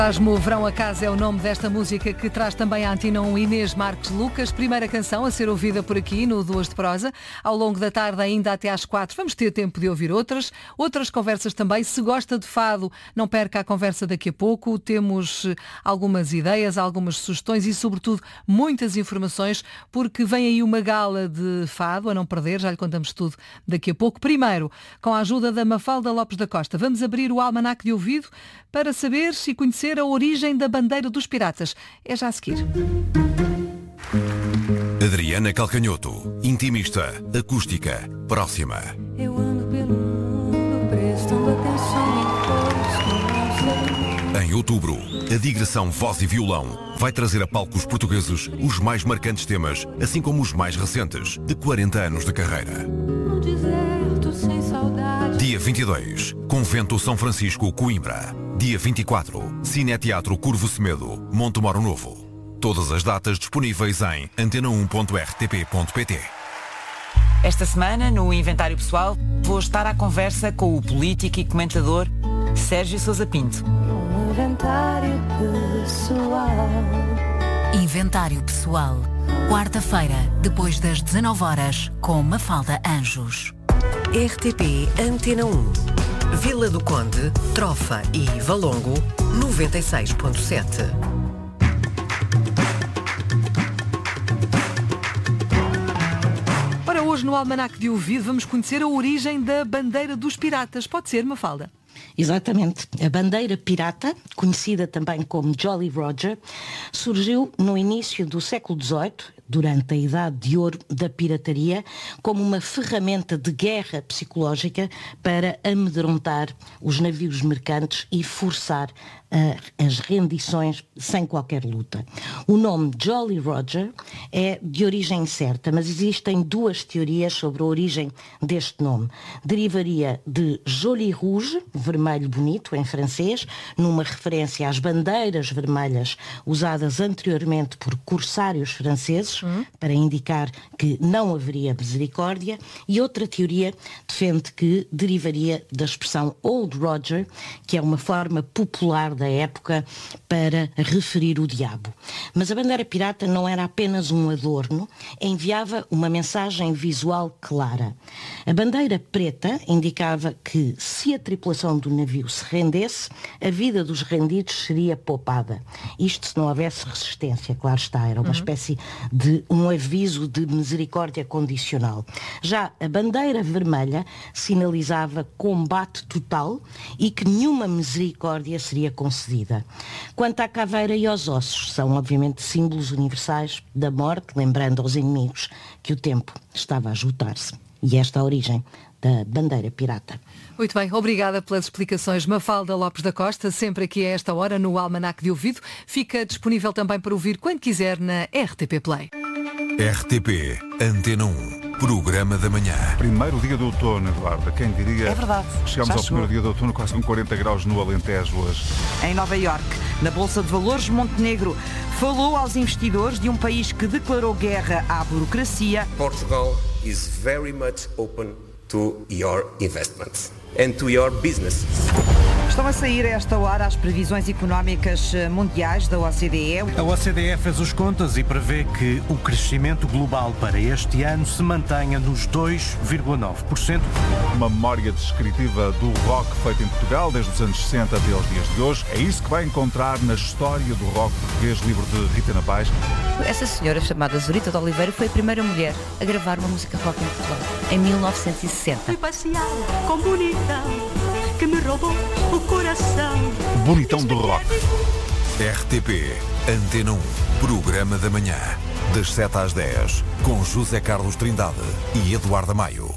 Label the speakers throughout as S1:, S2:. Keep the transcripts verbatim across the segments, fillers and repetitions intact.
S1: Erasmo Verão a Casa é o nome desta música que traz também a Antena um Inês Marques Lucas, primeira canção a ser ouvida por aqui no Duas de Prosa. Ao longo da tarde, ainda até às quatro, vamos ter tempo de ouvir outras, outras conversas também. Se gosta de fado, não perca a conversa daqui a pouco. Temos algumas ideias, algumas sugestões e, sobretudo, muitas informações, porque vem aí uma gala de fado a não perder, já lhe contamos tudo daqui a pouco. Primeiro, com a ajuda da Mafalda Lopes da Costa, vamos abrir o almanaque de ouvido para saber e conhecer a origem da bandeira dos piratas. É já a seguir.
S2: Adriana Calcanhoto, intimista, acústica, próxima.
S3: Eu ando pelo mundo prestando atenção em todos.
S2: Em outubro, a digressão Voz e Violão vai trazer a palcos portugueses os mais marcantes temas, assim como os mais recentes, de quarenta anos de carreira.
S3: No deserto sem saudade.
S2: Dia vinte e dois, Convento São Francisco, Coimbra. Dia vinte e quatro, Cineteatro Curvo Semedo, Montemoro Novo. Todas as datas disponíveis em antena um ponto r t p ponto p t.
S4: Esta semana, no Inventário Pessoal, vou estar à conversa com o político e comentador Sérgio Sousa Pinto.
S3: Um inventário pessoal.
S5: Inventário Pessoal. Quarta-feira, depois das dezanove horas, com Mafalda Anjos.
S6: R T P Antena um. Vila do Conde, Trofa e Valongo, noventa e seis ponto sete.
S1: Ora, hoje no Almanaque de Ouvido vamos conhecer a origem da bandeira dos piratas. Pode ser, Mafalda?
S7: Exatamente. A bandeira pirata, conhecida também como Jolly Roger, surgiu no início do século dezoito, durante a Idade de Ouro da pirataria, como uma ferramenta de guerra psicológica para amedrontar os navios mercantes e forçar uh, as rendições sem qualquer luta. O nome Jolly Roger é de origem incerta, mas existem duas teorias sobre a origem deste nome. Derivaria de Joli Rouge, vermelho bonito em francês, numa referência às bandeiras vermelhas usadas anteriormente por corsários franceses, hum. para indicar que não haveria misericórdia, e outra teoria defende que derivaria da expressão Old Roger, que é uma forma popular da época para referir o diabo. Mas a bandeira pirata não era apenas um adorno, enviava uma mensagem visual clara. A bandeira preta indicava que, se a tripulação do navio se rendesse, a vida dos rendidos seria poupada. Isto se não houvesse resistência, claro está, era uma uhum. espécie de um aviso de misericórdia condicional. Já a bandeira vermelha sinalizava combate total e que nenhuma misericórdia seria concedida. Quanto à caveira e aos ossos, são obviamente símbolos universais da morte, lembrando aos inimigos que o tempo estava a esgotar-se. E esta é a origem da bandeira pirata.
S1: Muito bem, obrigada pelas explicações, Mafalda Lopes da Costa, sempre aqui a esta hora no Almanaque de Ouvido. Fica disponível também para ouvir quando quiser na R T P Play.
S2: R T P Antena um, Programa da Manhã.
S8: Primeiro dia do outono, Eduardo, quem diria?
S4: É verdade.
S8: Chegamos
S4: Já
S8: ao
S4: chegou.
S8: primeiro dia do outono, quase com quarenta graus no Alentejo hoje.
S4: Em Nova Iorque, na Bolsa de Valores, Montenegro falou aos investidores de um país que declarou guerra à burocracia.
S9: Portugal is very much open to your investments and to your business.
S4: Estão a sair a esta hora as previsões económicas mundiais da O C D E.
S10: A O C D E fez as contas e prevê que o crescimento global para este ano se mantenha nos dois vírgula nove por cento.
S8: Uma memória descritiva do rock feito em Portugal desde os anos sessenta até aos dias de hoje. É isso que vai encontrar na História do Rock Português, livro de Rita Napaz.
S11: Essa senhora chamada Zurita de Oliveira foi a primeira mulher a gravar uma música rock em Portugal, em mil novecentos e sessenta.
S3: Fui passear com bonita que me roubou o coração.
S8: Bonitão do rock.
S2: R T P Antena um, Programa da Manhã, das sete às dez, com José Carlos Trindade e Eduardo Maio.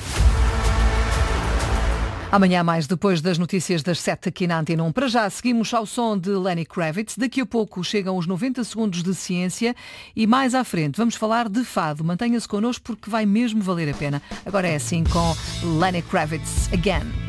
S1: Amanhã mais depois das notícias das sete aqui na Antena um. Para já seguimos ao som de Lenny Kravitz. Daqui a pouco chegam os noventa segundos de ciência e mais à frente vamos falar de fado. Mantenha-se connosco porque vai mesmo valer a pena. Agora é assim com Lenny Kravitz Again.